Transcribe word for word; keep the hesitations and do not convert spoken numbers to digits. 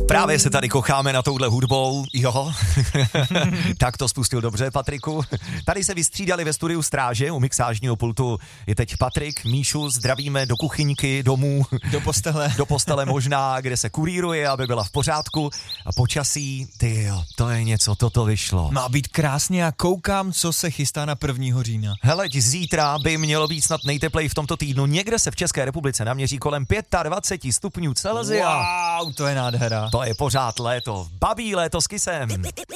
Právě se tady kocháme na touhle hudbou, jo. Tak to spustil dobře, Patriku. Tady se vystřídali ve studiu stráže, u mixážního pultu je teď Patrik, Míšu, zdravíme do kuchyňky, domů. Do postele. Do postele možná, kde se kuríruje, aby byla v pořádku. A počasí, tyjo, to je něco, toto vyšlo. Má být krásně a koukám, co se chystá na prvního října. Hele, zítra by mělo být snad nejteplej v tomto týdnu. Někde se v České republice naměří kolem dvacet pět stupňů Celsia. Wow, to je nádhera. To je pořád léto, babí léto s Kissem.